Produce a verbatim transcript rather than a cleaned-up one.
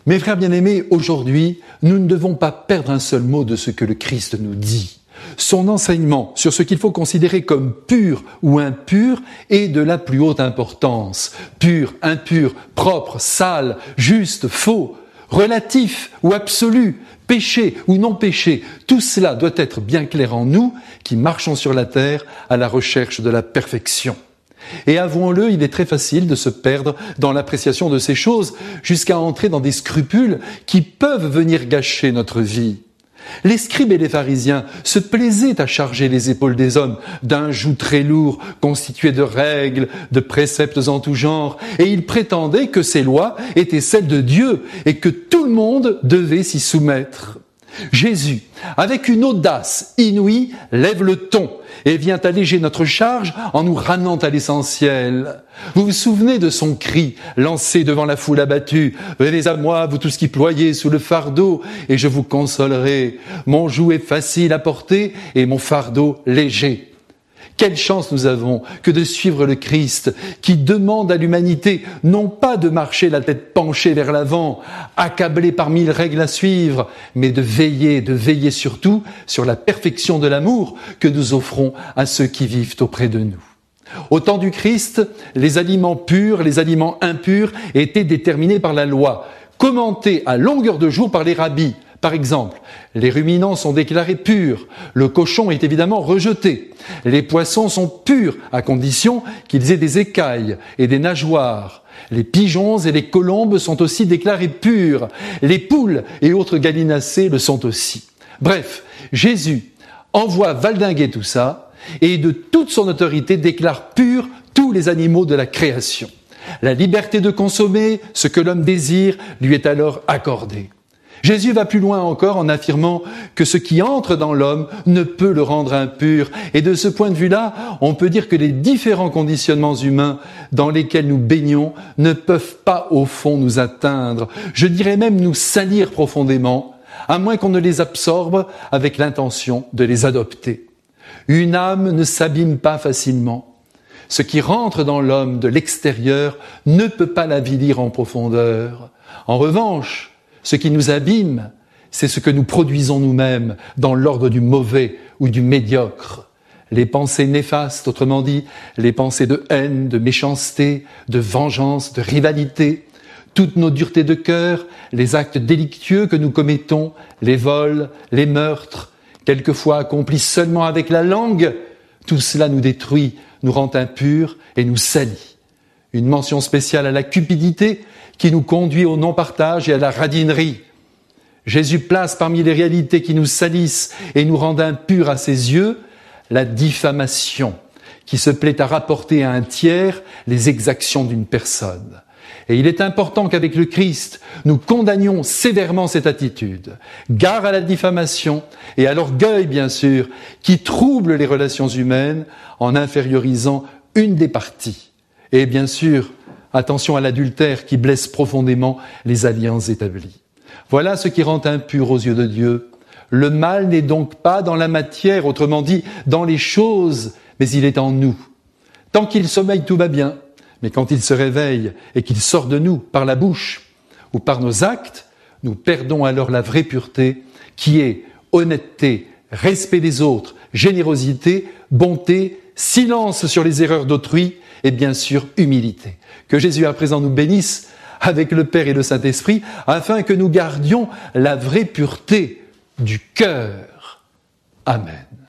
Mes frères bien-aimés, aujourd'hui, nous ne devons pas perdre un seul mot de ce que le Christ nous dit. Son enseignement sur ce qu'il faut considérer comme pur ou impur est de la plus haute importance. Pur, impur, propre, sale, juste, faux, relatif ou absolu, péché ou non péché, tout cela doit être bien clair en nous qui marchons sur la terre à la recherche de la perfection. Et avouons-le, il est très facile de se perdre dans l'appréciation de ces choses jusqu'à entrer dans des scrupules qui peuvent venir gâcher notre vie. Les scribes et les pharisiens se plaisaient à charger les épaules des hommes d'un joug très lourd constitué de règles, de préceptes en tout genre, et ils prétendaient que ces lois étaient celles de Dieu et que tout le monde devait s'y soumettre. Jésus, avec une audace inouïe, lève le ton et vient alléger notre charge en nous ramenant à l'essentiel. Vous vous souvenez de son cri lancé devant la foule abattue « Venez à moi, vous tous qui ployez sous le fardeau, et je vous consolerai. Mon joug est facile à porter et mon fardeau léger. » Quelle chance nous avons que de suivre le Christ qui demande à l'humanité non pas de marcher la tête penchée vers l'avant, accablé par mille règles à suivre, mais de veiller, de veiller surtout sur la perfection de l'amour que nous offrons à ceux qui vivent auprès de nous. Au temps du Christ, les aliments purs, les aliments impurs étaient déterminés par la loi, commentés à longueur de jour par les rabbis. Par exemple, les ruminants sont déclarés purs, le cochon est évidemment rejeté, les poissons sont purs à condition qu'ils aient des écailles et des nageoires, les pigeons et les colombes sont aussi déclarés purs, les poules et autres gallinacés le sont aussi. Bref, Jésus envoie valdinguer tout ça et de toute son autorité déclare purs tous les animaux de la création. La liberté de consommer ce que l'homme désire lui est alors accordée. Jésus va plus loin encore en affirmant que ce qui entre dans l'homme ne peut le rendre impur. Et de ce point de vue-là, on peut dire que les différents conditionnements humains dans lesquels nous baignons ne peuvent pas au fond nous atteindre. Je dirais même nous salir profondément, à moins qu'on ne les absorbe avec l'intention de les adopter. Une âme ne s'abîme pas facilement. Ce qui rentre dans l'homme de l'extérieur ne peut pas l'avilir en profondeur. En revanche, ce qui nous abîme, c'est ce que nous produisons nous-mêmes dans l'ordre du mauvais ou du médiocre. Les pensées néfastes, autrement dit, les pensées de haine, de méchanceté, de vengeance, de rivalité, toutes nos duretés de cœur, les actes délictueux que nous commettons, les vols, les meurtres, quelquefois accomplis seulement avec la langue, tout cela nous détruit, nous rend impurs et nous salit. Une mention spéciale à la cupidité qui nous conduit au non-partage et à la radinerie. Jésus place parmi les réalités qui nous salissent et nous rendent impurs à ses yeux la diffamation, qui se plaît à rapporter à un tiers les exactions d'une personne. Et il est important qu'avec le Christ, nous condamnions sévèrement cette attitude. Gare à la diffamation et à l'orgueil, bien sûr, qui trouble les relations humaines en infériorisant une des parties. Et bien sûr, attention à l'adultère qui blesse profondément les alliances établies. Voilà ce qui rend impur aux yeux de Dieu. Le mal n'est donc pas dans la matière, autrement dit, dans les choses, mais il est en nous. Tant qu'il sommeille, tout va bien. Mais quand il se réveille et qu'il sort de nous par la bouche ou par nos actes, nous perdons alors la vraie pureté qui est honnêteté, respect des autres, générosité, bonté, silence sur les erreurs d'autrui et bien sûr humilité. Que Jésus à présent nous bénisse avec le Père et le Saint-Esprit afin que nous gardions la vraie pureté du cœur. Amen.